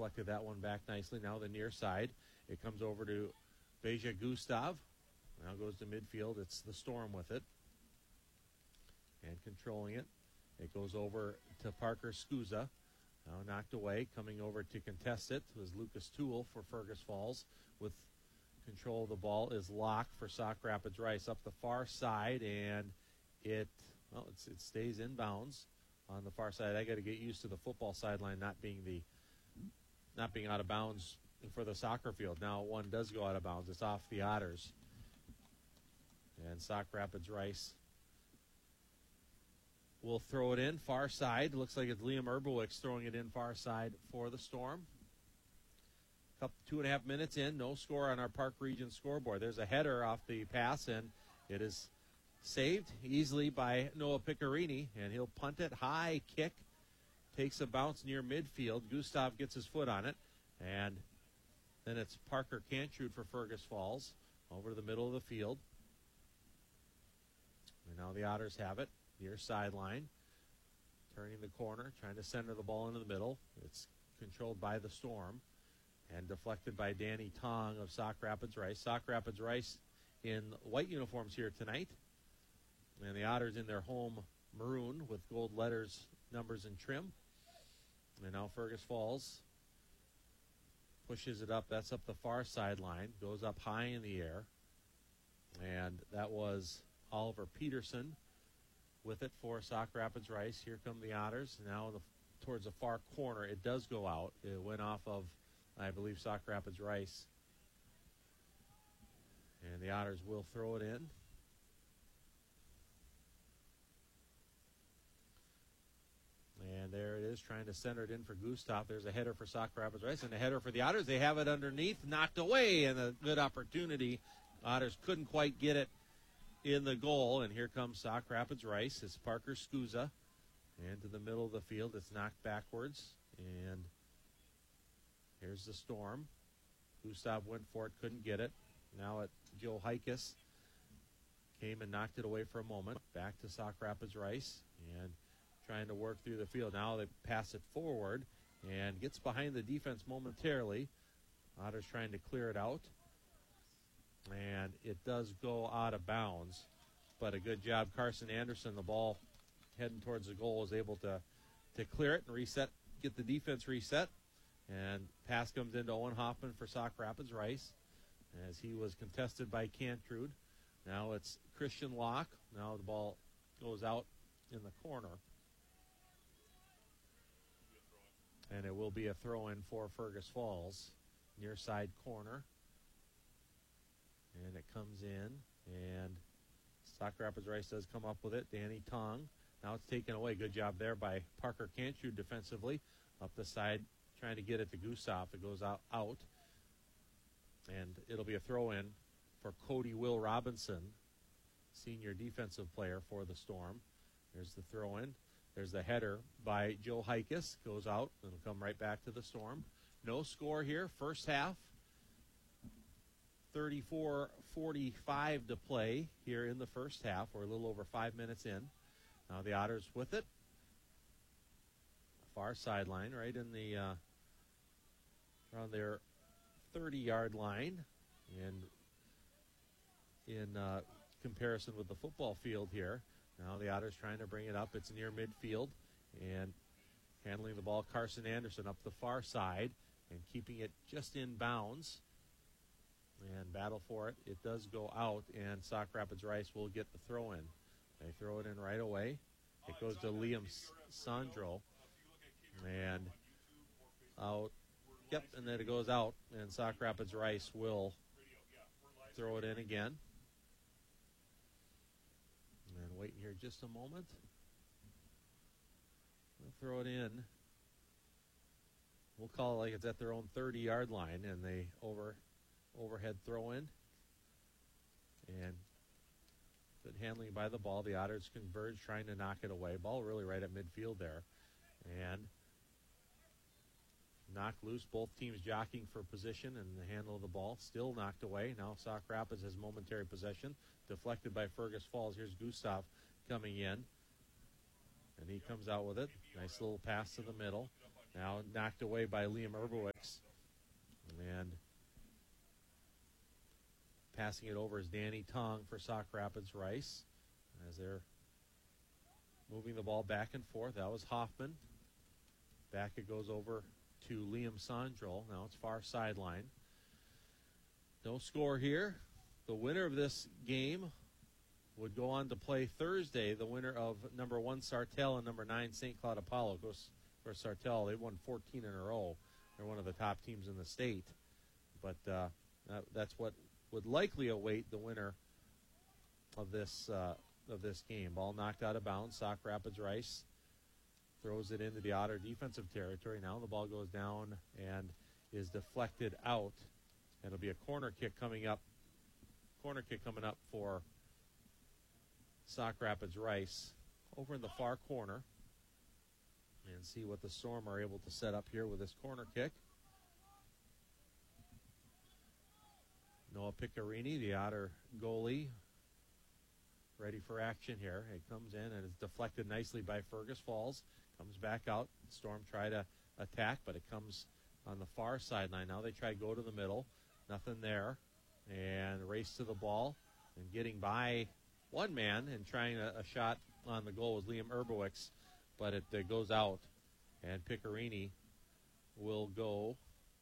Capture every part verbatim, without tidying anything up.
deflected that one back nicely. Now the near side. It comes over to Beja Gustav. Now goes to midfield. It's the Storm with it. And controlling it. It goes over to Parker Scusa. Now knocked away. Coming over to contest it was Lucas Toole for Fergus Falls. With control of the ball is Locke for Sauk Rapids Rice up the far side. And it, well, it's, it stays in bounds on the far side. I got to get used to the football sideline not being the, not being out of bounds for the soccer field. Now one does go out of bounds. It's off the Otters. And Sauk Rapids Rice will throw it in far side. Looks like it's Liam Erbowicz throwing it in far side for the Storm. Couple, two and a half minutes in, no score on our Park Region scoreboard. There's a header off the pass, and it is saved easily by Noah Piccarini, and he'll punt it. High kick, takes a bounce near midfield. Gustav gets his foot on it, and then it's Parker Cantrude for Fergus Falls over to the middle of the field. And now the Otters have it. Near sideline, turning the corner, trying to center the ball into the middle. It's controlled by the Storm and deflected by Danny Tong of Sauk Rapids Rice. Sauk Rapids Rice in white uniforms here tonight, and the Otters in their home maroon with gold letters, numbers, and trim. And now Fergus Falls pushes it up. That's up the far sideline, goes up high in the air, and that was Oliver Peterson with it for Sauk Rapids Rice. Here come the Otters. Now the, towards the far corner, it does go out. It went off of, I believe, Sauk Rapids Rice. And the Otters will throw it in. And there it is, trying to center it in for Gustav. There's a header for Sauk Rapids Rice and a header for the Otters. They have it underneath, knocked away, and a good opportunity. Otters couldn't quite get it in the goal, and here comes Sauk Rapids Rice. It's Parker Scusa, and to the middle of the field. It's knocked backwards, and here's the Storm. Gustav went for it, couldn't get it. Now at Joe Hikus, came and knocked it away for a moment. Back to Sauk Rapids Rice, and trying to work through the field. Now they pass it forward, and gets behind the defense momentarily. Otters trying to clear it out. And it does go out of bounds, but a good job. Carson Anderson, the ball heading towards the goal, is able to, to clear it and reset, get the defense reset. And pass comes into Owen Hoffman for Sauk Rapids Rice as he was contested by Cantrude. Now it's Christian Locke. Now the ball goes out in the corner. And it will be a throw-in for Fergus Falls, near side corner. And it comes in, and Sauk Rapids Rice does come up with it. Danny Tong. Now it's taken away. Good job there by Parker Cantrude defensively. Up the side, trying to get it to Gustav. It goes out, out. And it'll be a throw-in for Cody Will Robinson, senior defensive player for the Storm. There's the throw-in. There's the header by Joe Hikus. Goes out. It'll come right back to the Storm. No score here. First half. thirty-four forty-five to play here in the first half. We're a little over five minutes in. Now the Otters with it. Far sideline, right in the uh, around their thirty-yard line, and in uh, comparison with the football field here. Now the Otters trying to bring it up. It's near midfield, and handling the ball, Carson Anderson up the far side and keeping it just in bounds. And battle for it. It does go out, and Sauk Rapids Rice will get the throw in. They throw it in right away. It goes to Liam Sandro, and out. Yep, and then it goes out, and Sauk Rapids Rice will throw it in again. And wait here just a moment. We'll throw it in. We'll call it like it's at their own thirty-yard line, and they over overhead throw in. And good handling by the ball. The Otters converge, trying to knock it away. Ball really right at midfield there. And knocked loose. Both teams jockeying for position and the handle of the ball. Still knocked away. Now Sauk Rapids has momentary possession. Deflected by Fergus Falls. Here's Gustav coming in. And he comes out with it. Nice little pass to the middle. Now knocked away by Liam Urbowicz. And passing it over is Danny Tong for Sauk Rapids Rice as they're moving the ball back and forth. That was Hoffman. Back it goes over to Liam Sondrel. Now it's far sideline. No score here. The winner of this game would go on to play Thursday, the winner of number one Sartell and number nine Saint Cloud Apollo. Of course, for Sartell, they've won fourteen in a row. They're one of the top teams in the state. But uh, that, that's what would likely await the winner of this uh, of this game. Ball knocked out of bounds. Sauk Rapids Rice throws it into the Otter defensive territory. Now the ball goes down and is deflected out. It'll be a corner kick coming up. Corner kick coming up for Sauk Rapids Rice over in the far corner. And see what the Storm are able to set up here with this corner kick. Noah Piccarini, the Otter goalie, ready for action here. It comes in and is deflected nicely by Fergus Falls. Comes back out. Storm try to attack, but it comes on the far sideline. Now they try to go to the middle. Nothing there. And race to the ball. And getting by one man and trying a, a shot on the goal was Liam Urbowicz, but it uh, goes out. And Piccarini will go.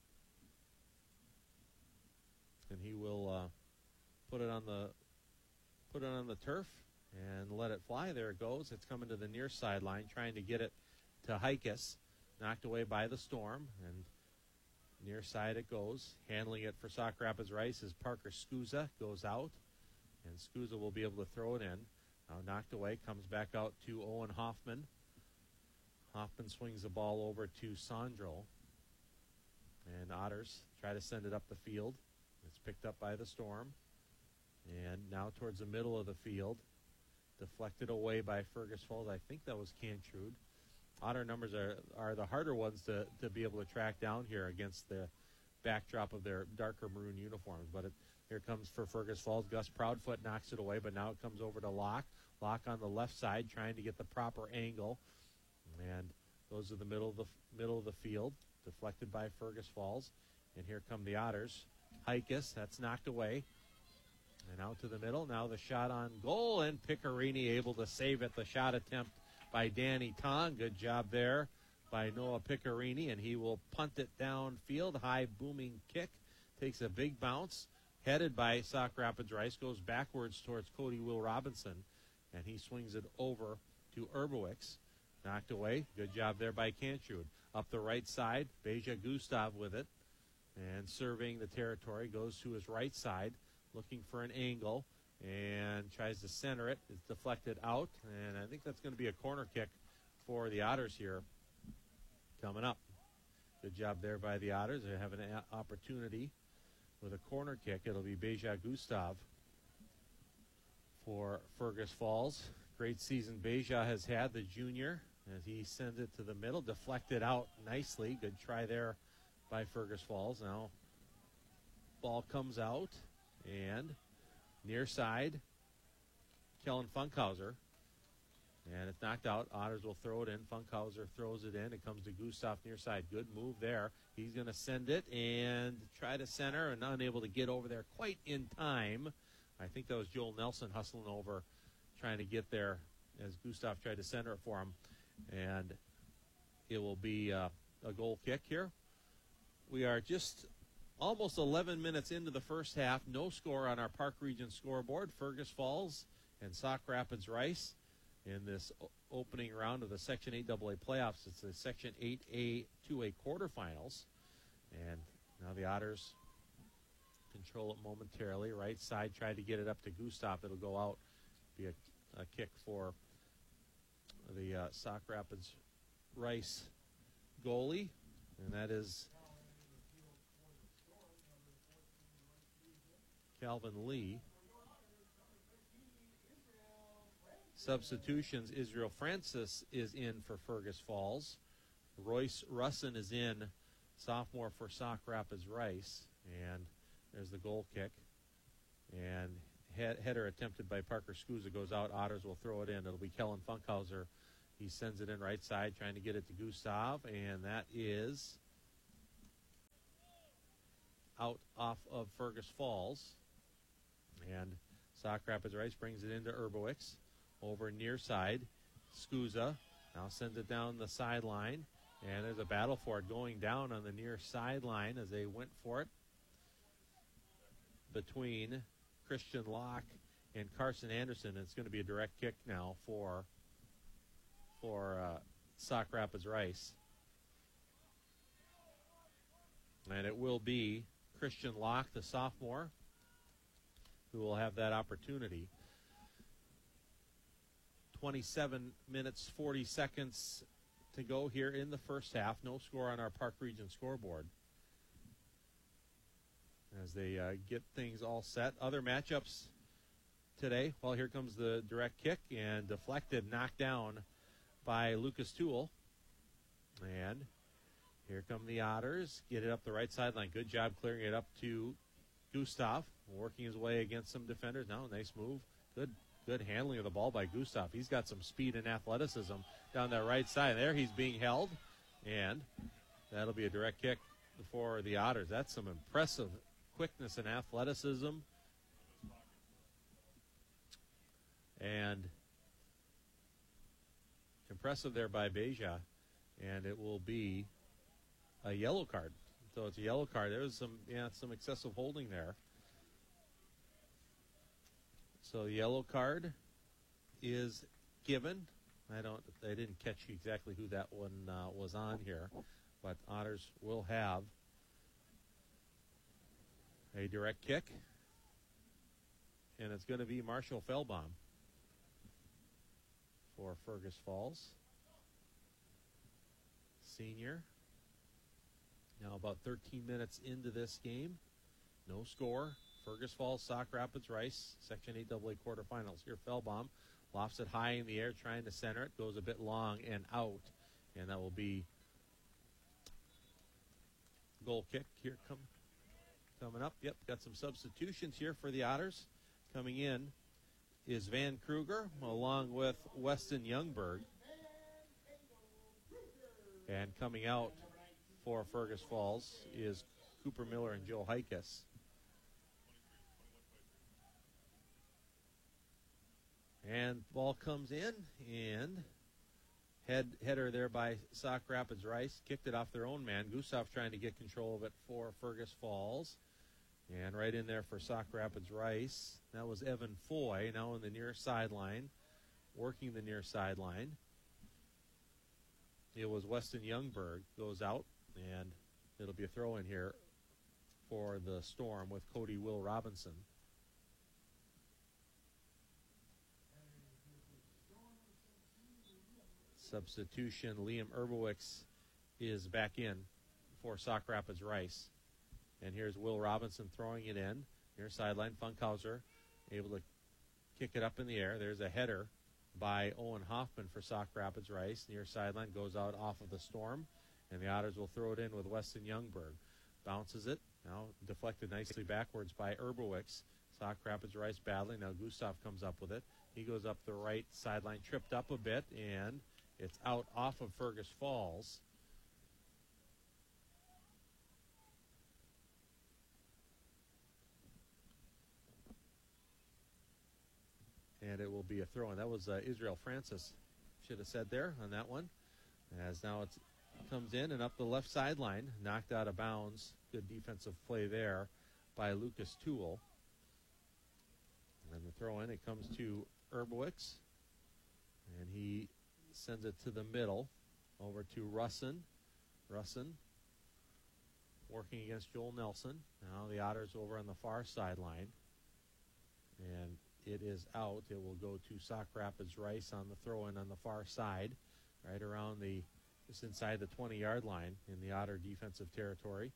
And he will uh, put it on the put it on the turf and let it fly. There it goes. It's coming to the near sideline, trying to get it to Hikas. Knocked away by the Storm, and near side it goes. Handling it for Sauk Rapids Rice is Parker Scusa. Goes out, and Scusa will be able to throw it in. Now knocked away, comes back out to Owen Hoffman. Hoffman swings the ball over to Sondrel. And Otters try to send it up the field. It's picked up by the Storm. And now towards the middle of the field. Deflected away by Fergus Falls. I think that was Cantrude. Otter numbers are, are the harder ones to, to be able to track down here against the backdrop of their darker maroon uniforms. But it, here comes for Fergus Falls. Gus Proudfoot knocks it away, but now it comes over to Locke. Locke on the left side trying to get the proper angle. And goes to the middle of the middle of the field. Deflected by Fergus Falls. And here come the Otters. Hikas, that's knocked away. And out to the middle. Now the shot on goal, and Piccarini able to save it. The shot attempt by Danny Tong. Good job there by Noah Piccarini, and he will punt it downfield. High booming kick. Takes a big bounce. Headed by Sauk Rapids Rice. Goes backwards towards Cody Will Robinson, and he swings it over to Urbowicz. Knocked away. Good job there by Cantrude. Up the right side, Beja Gustav with it. And surveying the territory, goes to his right side, looking for an angle, and tries to center it. It's deflected out, and I think that's going to be a corner kick for the Otters here coming up. Good job there by the Otters. They have an a- opportunity with a corner kick. It'll be Beja Gustav for Fergus Falls. Great season Beja has had, the junior, as he sends it to the middle, deflected out nicely. Good try there by Fergus Falls. Now ball comes out, and near side, Kellen Funkhauser. And it's knocked out. Otters will throw it in. Funkhauser throws it in. It comes to Gustav near side. Good move there. He's going to send it and try to center, and unable to get over there quite in time. I think that was Joel Nelson hustling over, trying to get there as Gustav tried to center it for him. And it will be uh, a goal kick here. We are just almost eleven minutes into the first half. No score on our Park Region scoreboard. Fergus Falls and Sauk Rapids Rice in this o- opening round of the Section eight double A playoffs. It's the Section eight A two A quarterfinals. And now the Otters control it momentarily. Right side, tried to get it up to Gustav. It'll go out. Be a, a kick for the uh, Sauk Rapids Rice goalie. And that is Calvin Lee. Substitutions, Israel Francis is in for Fergus Falls. Royce Russin is in, sophomore for Sauk Rapids Rice. And there's the goal kick. And head, header attempted by Parker Scusa goes out. Otters will throw it in. It'll be Kellen Funkhauser He sends it in right side, trying to get it to Gustav, and that is out off of Fergus Falls. And Sauk Rapids Rice brings it into Urbowicz. Over near side, Skuza now sends it down the sideline. And there's a battle for it going down on the near sideline as they went for it between Christian Locke and Carson Anderson. It's going to be a direct kick now for for uh, Sauk Rapids Rice. And it will be Christian Locke, the sophomore, who will have that opportunity. twenty-seven minutes, forty seconds to go here in the first half. No score on our Park Region scoreboard as they uh, get things all set. Other matchups today, well, here comes the direct kick and deflected, knocked down by Lucas Toole. And here come the Otters. Get it up the right sideline. Good job clearing it up to Gustav, working his way against some defenders. Now, nice move. Good good handling of the ball by Gustav. He's got some speed and athleticism down that right side. There he's being held, and that'll be a direct kick for the Otters. That's some impressive quickness and athleticism. And impressive there by Beja, and it will be a yellow card. So it's a yellow card. There was some, yeah, some excessive holding there. So the yellow card is given. I don't, I didn't catch exactly who that one uh, was on here, but Otters will have a direct kick, and it's going to be Marshall Fellbaum for Fergus Falls. Senior. Now about thirteen minutes into this game. No score. Fergus Falls, Sauk Rapids Rice, Section eight double A quarterfinals. Here Fellbaum lofts it high in the air, trying to center it. Goes a bit long and out. And that will be goal kick here come, coming up. Yep, got some substitutions here for the Otters. Coming in is Van Kruger along with Weston Youngberg. And coming out for Fergus Falls is Cooper Miller and Joe Heikus. And ball comes in, and head header there by Sauk Rapids Rice. Kicked it off their own man. Gustav trying to get control of it for Fergus Falls. And right in there for Sauk Rapids Rice. That was Evan Foy, now in the near sideline, working the near sideline. It was Weston Youngberg goes out, and it'll be a throw in here for the Storm with Cody Will Robinson. Substitution, Liam Urbowicz is back in for Sauk Rapids Rice. And here's Will Robinson throwing it in. Near sideline, Funkhauser able to kick it up in the air. There's a header by Owen Hoffman for Sauk Rapids Rice. Near sideline goes out off of the Storm. And the Otters will throw it in with Weston Youngberg. Bounces it. Now deflected nicely backwards by Urbowicz. Sauk Rapids Rice battling. Now Gustav comes up with it. He goes up the right sideline, tripped up a bit, and it's out off of Fergus Falls. And it will be a throw-in. That was uh, Israel Francis, should have said there on that one. As now it comes in and up the left sideline, knocked out of bounds. Good defensive play there by Lucas Toole. And the throw-in, it comes to Urbowicz. And he sends it to the middle, over to Russin. Russin working against Joel Nelson. Now the Otters over on the far sideline. And it is out. It will go to Sauk Rapids Rice on the throw-in on the far side, right around the, just inside the twenty-yard line in the Otter defensive territory.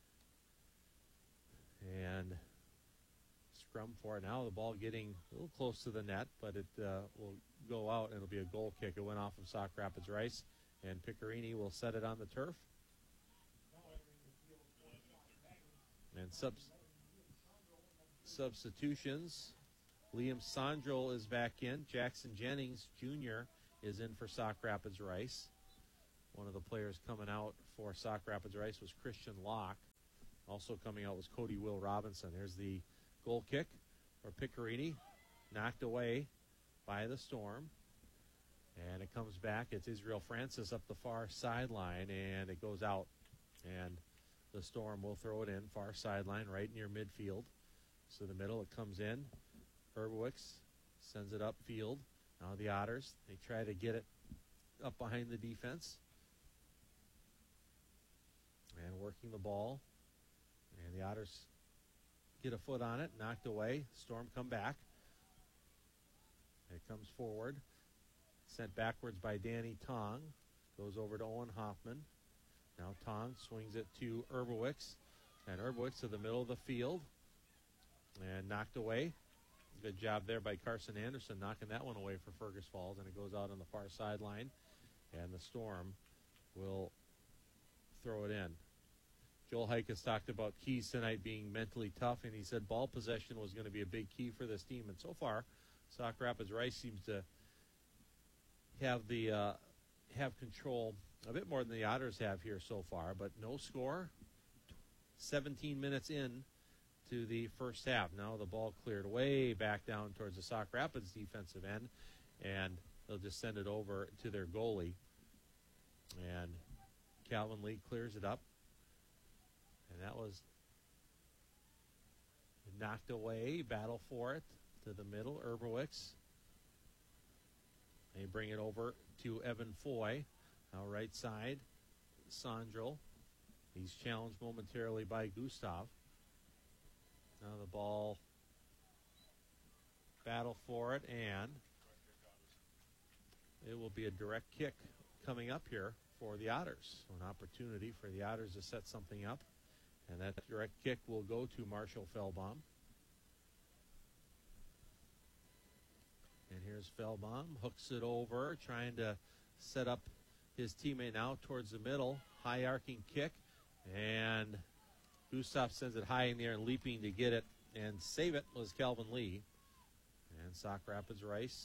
And scrum for it now. The ball getting a little close to the net, but it uh, will go out, and it'll be a goal kick. It went off of Sauk Rapids Rice, and Piccarini will set it on the turf. And subs- substitutions. Liam Sondrel is back in. Jackson Jennings Junior is in for Sauk Rapids Rice. One of the players coming out for Sauk Rapids Rice was Christian Locke. Also coming out was Cody Will Robinson. There's the goal kick for Piccarini, knocked away by the Storm. And it comes back. It's Israel Francis up the far sideline, and it goes out. And the Storm will throw it in, far sideline, right near midfield. So the middle, it comes in. Herbowicz sends it upfield. Now the Otters, they try to get it up behind the defense. And working the ball. And the Otters get a foot on it, knocked away. Storm come back. It comes forward. Sent backwards by Danny Tong. Goes over to Owen Hoffman. Now Tong swings it to Herbowicz. And Herbowicz to the middle of the field. And knocked away. Good job there by Carson Anderson knocking that one away for Fergus Falls. And it goes out on the far sideline. And the Storm will throw it in. Joel Hike has talked about keys tonight being mentally tough. And he said ball possession was going to be a big key for this team. And so far, Sauk Rapids Rice seems to have the uh, have control a bit more than the Otters have here so far, but no score. seventeen minutes in to the first half. Now the ball cleared way back down towards the Sauk Rapids defensive end, and they'll just send it over to their goalie. And Calvin Lee clears it up, and that was knocked away. Battle for it to the middle. Herbowicz. They bring it over to Evan Foy. Now right side, Sandro. He's challenged momentarily by Gustav. Now the ball, battle for it, and it will be a direct kick coming up here for the Otters. So an opportunity for the Otters to set something up. And that direct kick will go to Marshall Feldbaum. And here's Feldbaum, hooks it over, trying to set up his teammate now towards the middle. High arcing kick, and Gustav sends it high in the air and leaping to get it and save it was Calvin Lee. And Sauk Rapids Rice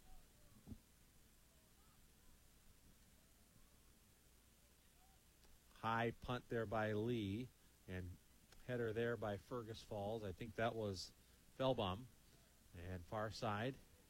high punt there by Lee, and header there by Fergus Falls. I think that was Feldbaum. And far side.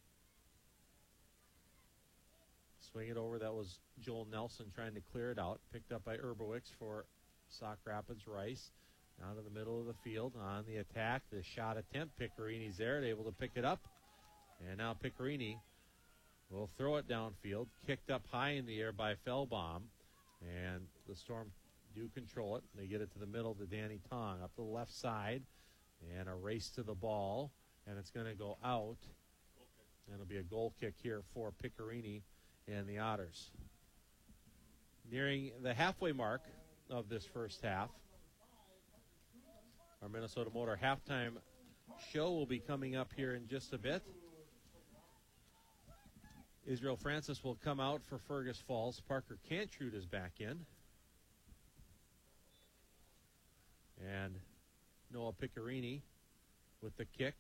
Swing it over. That was Joel Nelson trying to clear it out. Picked up by Herbowicz for Sauk Rapids Rice. Down to the middle of the field on the attack. The shot attempt. Piccarini's there, able to pick it up. And now Piccarini will throw it downfield. Kicked up high in the air by Feldbaum. And the Storm do control it. They get it to the middle to Danny Tong. Up the left side. And a race to the ball. And it's going to go out. And it'll be a goal kick here for Piccarini and the Otters. Nearing the halfway mark of this first half, our Minnesota Motor halftime show will be coming up here in just a bit. Israel Francis will come out for Fergus Falls. Parker Cantrud is back in. And Noah Piccarini with the kick.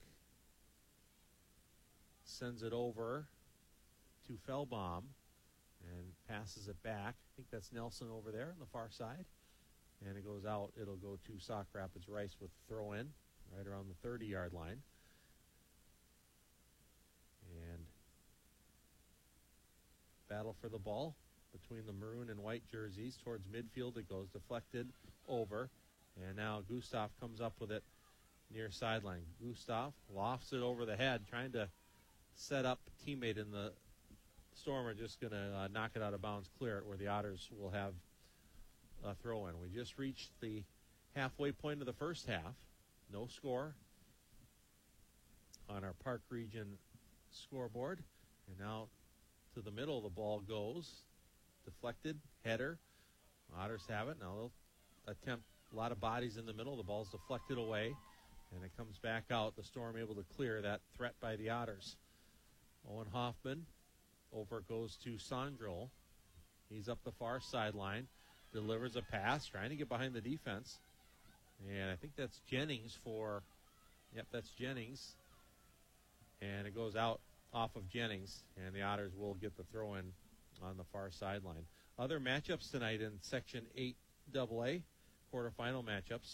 Sends it over to Feldbaum and passes it back. I think that's Nelson over there on the far side. And it goes out. It'll go to Sauk Rapids Rice with throw in right around the thirty-yard line. And battle for the ball between the maroon and white jerseys towards midfield. It goes deflected over. And now Gustav comes up with it near sideline. Gustav lofts it over the head, trying to set up teammate in the Storm are just going to uh, knock it out of bounds, clear it, where the Otters will have a throw in. We just reached the halfway point of the first half. No score on our Park Region scoreboard. And now to the middle, the ball goes. Deflected, header. Otters have it. Now they'll attempt a lot of bodies in the middle. The ball's deflected away, and it comes back out. The Storm able to clear that threat by the Otters. Owen Hoffman. Over it goes to Sandro. He's up the far sideline. Delivers a pass, trying to get behind the defense. And I think that's Jennings for, yep, that's Jennings. And it goes out off of Jennings, and the Otters will get the throw in on the far sideline. Other matchups tonight in Section eight double A, quarterfinal matchups.